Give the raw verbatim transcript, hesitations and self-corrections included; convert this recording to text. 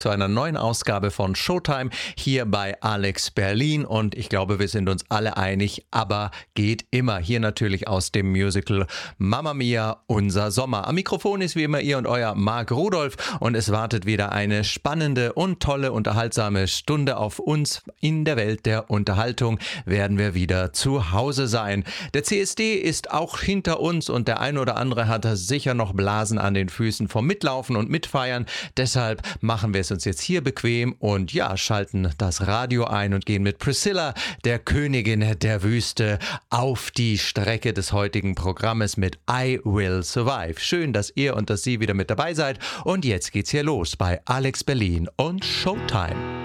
Zu einer neuen Ausgabe von Showtime hier bei Alex Berlin und ich glaube, wir sind uns alle einig, aber geht immer. Hier natürlich aus dem Musical Mamma Mia, unser Sommer. Am Mikrofon ist wie immer ihr und euer Marc Rudolph und es wartet wieder eine spannende und tolle, unterhaltsame Stunde auf uns. In der Welt der Unterhaltung werden wir wieder zu Hause sein. Der C S D ist auch hinter uns und der ein oder andere hat sicher noch Blasen an den Füßen vom Mitlaufen und Mitfeiern. Deshalb machen wir es uns jetzt hier bequem und ja, schalten das Radio ein und gehen mit Priscilla, der Königin der Wüste, auf die Strecke des heutigen Programmes mit I Will Survive. Schön, dass ihr und dass Sie wieder mit dabei seid und jetzt geht's hier los bei Alex Berlin und Showtime.